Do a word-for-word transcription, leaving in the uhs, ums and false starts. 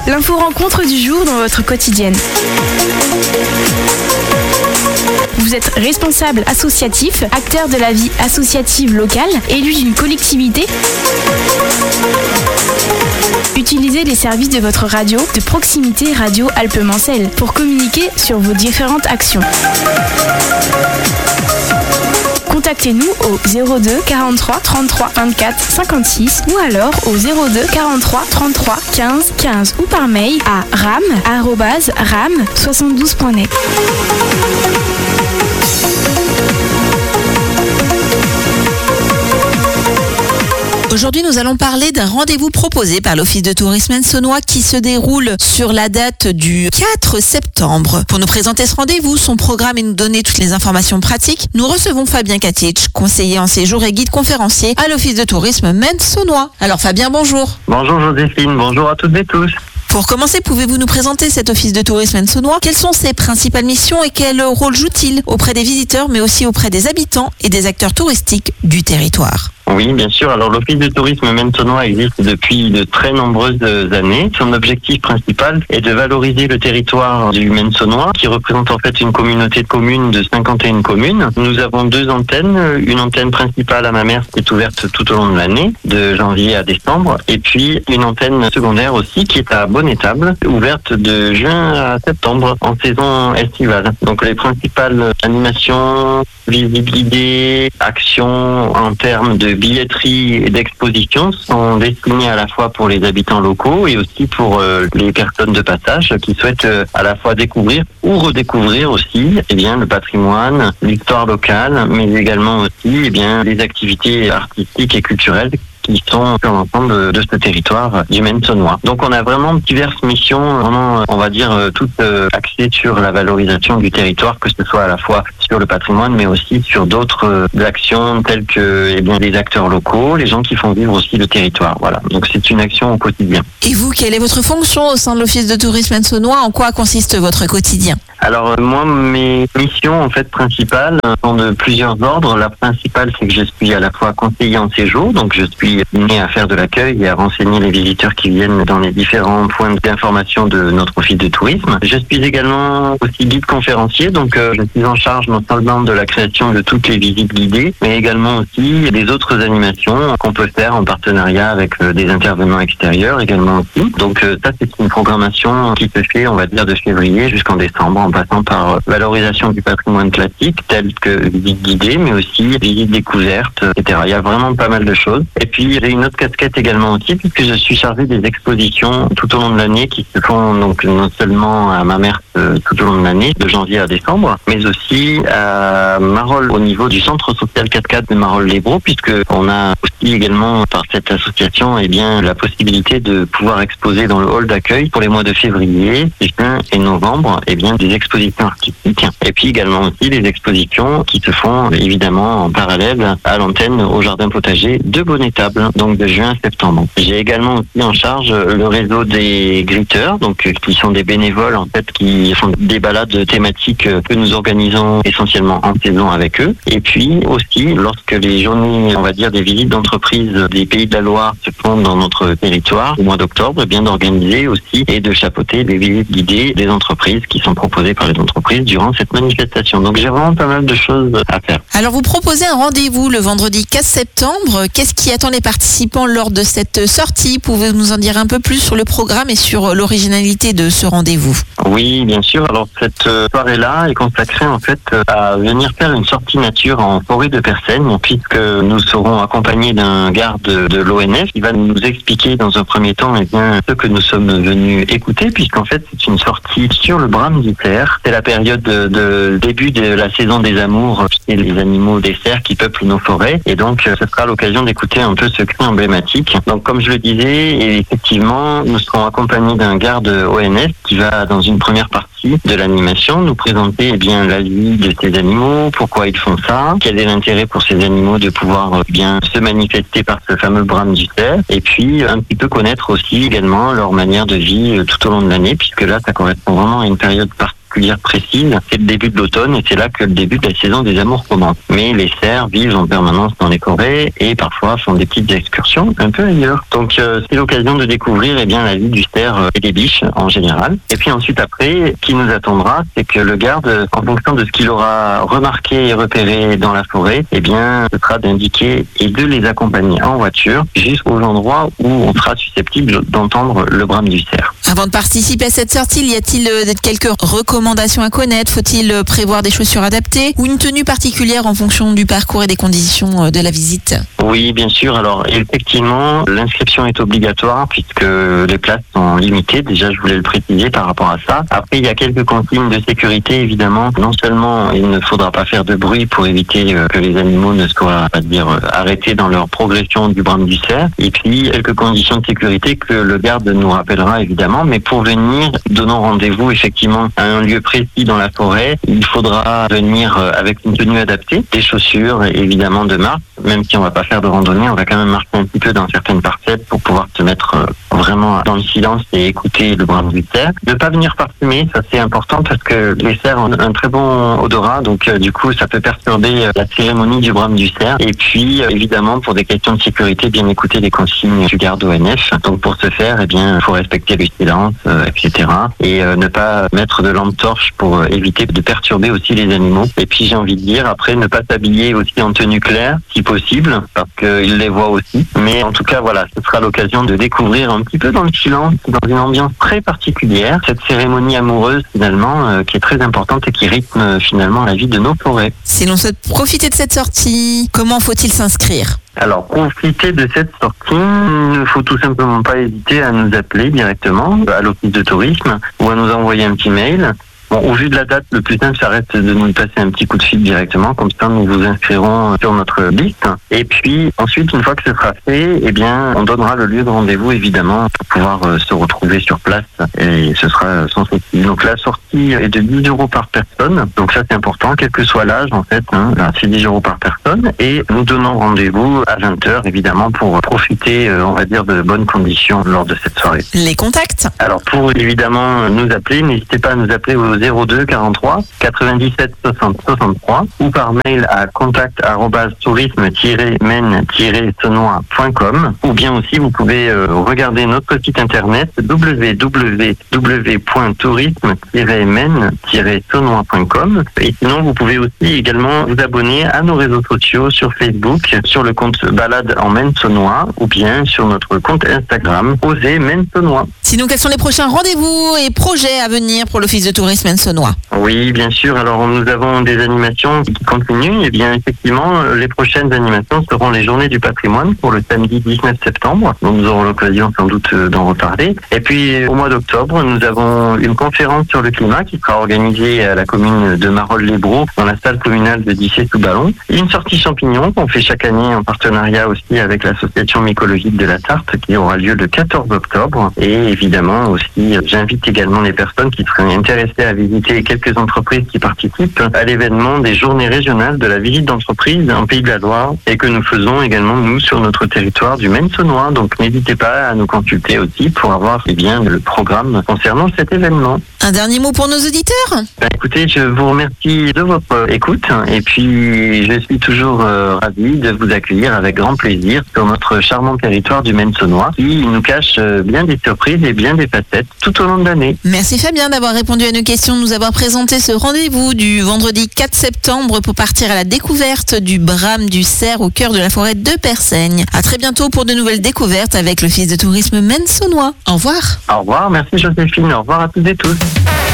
L'info rencontre du jour dans votre quotidienne. Vous êtes responsable associatif, acteur de la vie associative locale, élu d'une collectivité. Utilisez les services de votre radio de proximité Radio Alpes-Mancelles pour communiquer sur vos différentes actions. Contactez-nous au zéro deux quarante-trois trente-trois vingt-quatre cinquante-six ou alors au zéro deux quarante-trois trente-trois quinze quinze ou par mail à ram arobase ram soixante-douze point net. Aujourd'hui, nous allons parler d'un rendez-vous proposé par l'Office de tourisme saunois qui se déroule sur la date du quatre septembre. Pour nous présenter ce rendez-vous, son programme et nous donner toutes les informations pratiques, nous recevons Fabien Katic, conseiller en séjour et guide conférencier à l'Office de tourisme saunois. Alors Fabien, bonjour. Bonjour Joséphine, bonjour à toutes et tous. Pour commencer, pouvez-vous nous présenter cet Office de tourisme saunois? Quelles sont ses principales missions et quel rôle joue-t-il auprès des visiteurs mais aussi auprès des habitants et des acteurs touristiques du territoire? Oui, bien sûr. Alors, l'Office de tourisme saunois existe depuis de très nombreuses années. Son objectif principal est de valoriser le territoire du saunois, qui représente en fait une communauté de communes de cinquante et une communes. Nous avons deux antennes. Une antenne principale à Mamers qui est ouverte tout au long de l'année, de janvier à décembre. Et puis, une antenne secondaire aussi qui est à Bonnetable, ouverte de juin à septembre en saison estivale. Donc, les principales animations, visites guidées, actions en termes de billetterie et d'exposition sont destinées à la fois pour les habitants locaux et aussi pour euh, les personnes de passage qui souhaitent euh, à la fois découvrir ou redécouvrir aussi eh bien, le patrimoine, l'histoire locale, mais également aussi eh bien, les activités artistiques et culturelles qui sont sur l'ensemble de, de ce territoire du saunois. Donc on a vraiment diverses missions, vraiment on va dire toutes euh, axées sur la valorisation du territoire, que ce soit à la fois sur le patrimoine mais aussi sur d'autres euh, actions telles que eh bien, les acteurs locaux, les gens qui font vivre aussi le territoire. Voilà. Donc c'est une action au quotidien. Et vous, quelle est votre fonction au sein de l'Office de tourisme saunois? En quoi consiste votre quotidien? Alors euh, moi, mes missions en fait principales sont de plusieurs ordres. La principale, c'est que je suis à la fois conseiller en séjour, donc je suis amené à faire de l'accueil et à renseigner les visiteurs qui viennent dans les différents points d'information de notre office de tourisme. Je suis également aussi guide conférencier, donc euh, je suis en charge non seulement de la création de toutes les visites guidées, mais également aussi des autres animations qu'on peut faire en partenariat avec euh, des intervenants extérieurs également aussi. Donc euh, ça, c'est une programmation qui se fait, on va dire, de février jusqu'en décembre, en passant par valorisation du patrimoine classique, tel que visite guidée, mais aussi visite découverte, et cetera. Il y a vraiment pas mal de choses. Et puis, j'ai une autre casquette également aussi, puisque je suis chargé des expositions tout au long de l'année, qui se font donc non seulement à Mamers euh, tout au long de l'année, de janvier à décembre, mais aussi à Marolles, au niveau du centre social quatre-quatre de Marolles-les-Brault, puisque on a aussi également, par cette association, eh bien, la possibilité de pouvoir exposer dans le hall d'accueil pour les mois de février, juin et novembre, eh bien, des expositions artistiques, et puis également aussi des expositions qui se font évidemment en parallèle à l'antenne au jardin potager de Bonnetable, donc de juin à septembre. J'ai également aussi en charge le réseau des gritteurs, donc qui sont des bénévoles en fait qui font des balades thématiques que nous organisons essentiellement en saison avec eux. Et puis aussi lorsque les journées, on va dire, des visites d'entreprise des Pays de la Loire se font dans notre territoire au mois d'octobre, eh bien d'organiser aussi et de chapeauter des visites guidées des entreprises qui sont proposées par les entreprises durant cette manifestation. Donc j'ai vraiment pas mal de choses à faire. Alors vous proposez un rendez-vous le vendredi quatre septembre. Qu'est-ce qui attend les participants lors de cette sortie? Pouvez-vous nous en dire un peu plus sur le programme et sur l'originalité de ce rendez-vous? Oui, bien sûr. Alors cette soirée-là est consacrée en fait à venir faire une sortie nature en forêt de Persaigne, puisque nous serons accompagnés d'un garde de l'O N F qui va nous expliquer dans un premier temps eh bien, ce que nous sommes venus écouter, puisqu'en fait c'est une sortie sur le brame du cerf. C'est la période de, de début de la saison des amours et les animaux des cerfs qui peuplent nos forêts. Et donc ce sera l'occasion d'écouter un peu ce cri emblématique. Donc comme je le disais, effectivement, nous serons accompagnés d'un garde O N F qui va dans une première partie de l'animation nous présenter eh bien la vie de ces animaux, pourquoi ils font ça, quel est l'intérêt pour ces animaux de pouvoir eh bien se manifester par ce fameux brame du cerf, et puis un petit peu connaître aussi également leur manière de vie tout au long de l'année, puisque là ça correspond vraiment à une période particulière particulière précise, c'est le début de l'automne et c'est là que le début de la saison des amours commence. Mais les cerfs vivent en permanence dans les forêts et parfois font des petites excursions un peu ailleurs. Donc euh, c'est l'occasion de découvrir eh bien, la vie du cerf et des biches en général. Et puis ensuite après, ce qui nous attendra, c'est que le garde, en fonction de ce qu'il aura remarqué et repéré dans la forêt, eh bien, ce sera d'indiquer et de les accompagner en voiture jusqu'aux endroits où on sera susceptible d'entendre le brame du cerf. Avant de participer à cette sortie, y a-t-il euh, quelques recommandations à connaître? Faut-il euh, prévoir des chaussures adaptées ou une tenue particulière en fonction du parcours et des conditions euh, de la visite? Oui, bien sûr. Alors, effectivement, l'inscription est obligatoire puisque les places sont limitées. Déjà, je voulais le préciser par rapport à ça. Après, il y a quelques consignes de sécurité, évidemment. Non seulement il ne faudra pas faire de bruit pour éviter euh, que les animaux ne soient, pas dire, euh, arrêtés dans leur progression du brame du cerf. Et puis, quelques conditions de sécurité que le garde nous rappellera, évidemment. Mais pour venir, donnons rendez-vous, effectivement, à un lieu précis dans la forêt. Il faudra venir euh, avec une tenue adaptée, des chaussures, évidemment, de marque. Même si on va pas faire de randonnée, on va quand même marcher un petit peu dans certaines parcelles pour pouvoir se mettre euh, vraiment dans le silence et écouter le brame du cerf. Ne pas venir parfumer, ça c'est important parce que les cerfs ont un très bon odorat, donc euh, du coup ça peut perturber euh, la cérémonie du brame du cerf. Et puis euh, évidemment pour des questions de sécurité, bien écouter les consignes du garde O N F. Donc pour ce faire, eh bien il faut respecter le silence, euh, et cetera. Et euh, ne pas mettre de lampe torche pour euh, éviter de perturber aussi les animaux. Et puis j'ai envie de dire, après ne pas s'habiller aussi en tenue claire, si possible, parce qu'ils les voient aussi. Mais en tout cas, voilà, ce sera l'occasion de découvrir un petit peu dans le silence, dans une ambiance très particulière, cette cérémonie amoureuse finalement, euh, qui est très importante et qui rythme euh, finalement la vie de nos forêts. Si l'on souhaite profiter de cette sortie, comment faut-il s'inscrire? Alors, profiter de cette sortie, il ne faut tout simplement pas hésiter à nous appeler directement à l'office de tourisme ou à nous envoyer un petit mail. Bon, au vu de la date, le plus simple, ça reste de nous passer un petit coup de fil directement. Comme ça, nous vous inscrirons sur notre liste. Et puis, ensuite, une fois que ce sera fait, eh bien, on donnera le lieu de rendez-vous, évidemment, pour pouvoir euh, se retrouver sur place. Et ce sera sans souci. Donc, la sortie est de dix euros par personne. Donc, ça, c'est important, quel que soit l'âge, en fait. Hein, là, c'est dix euros par personne. Et nous donnons rendez-vous à vingt heures, évidemment, pour profiter, euh, on va dire, de bonnes conditions lors de cette soirée. Les contacts? Alors, pour, évidemment, nous appeler, n'hésitez pas à nous appeler au zéro deux quarante-trois quatre-vingt-dix-sept soixante soixante-trois ou par mail à contact arobase tourisme tiret men tiret saunois point com ou bien aussi vous pouvez euh, regarder notre site internet w w w point tourisme tiret men tiret saunois point com et sinon vous pouvez aussi également vous abonner à nos réseaux sociaux sur Facebook, sur le compte Balade en Maine Saunois ou bien sur notre compte Instagram Oser Maine Saunois. Sinon, quels sont les prochains rendez-vous et projets à venir pour l'Office de tourisme Maine Saunois? Oui, bien sûr. Alors, nous avons des animations qui continuent. Et bien, effectivement, les prochaines animations seront les Journées du patrimoine pour le samedi dix-neuf septembre. Donc, nous aurons l'occasion sans doute d'en reparler. Et puis, au mois d'octobre, nous avons une conférence sur le climat qui sera organisée à la commune de Marolles-les-Brault dans la salle communale de Dissé-sous-Ballon. Et une sortie champignons qu'on fait chaque année en partenariat aussi avec l'association mycologique de la Sarthe qui aura lieu le quatorze octobre. Et évidemment aussi, j'invite également les personnes qui seraient intéressées à visiter quelques entreprises qui participent à l'événement des journées régionales de la visite d'entreprise en Pays de la Loire et que nous faisons également nous sur notre territoire du Maine Saunois. Donc n'hésitez pas à nous consulter aussi pour avoir eh bien, le programme concernant cet événement. Un dernier mot pour nos auditeurs? Ben, écoutez, je vous remercie de votre écoute et puis je suis toujours euh, ravi de vous accueillir avec grand plaisir sur notre charmant territoire du Maine Saunois qui nous cache euh, bien des surprises et bien des facettes tout au long de l'année. Merci Fabien d'avoir répondu à nos questions, de nous avoir présenté ce rendez-vous du vendredi quatre septembre pour partir à la découverte du brame du cerf au cœur de la forêt de Persaigne. À très bientôt pour de nouvelles découvertes avec l'Office de tourisme Maine Saunois. Au revoir. Au revoir, merci Joséphine, au revoir à toutes et tous.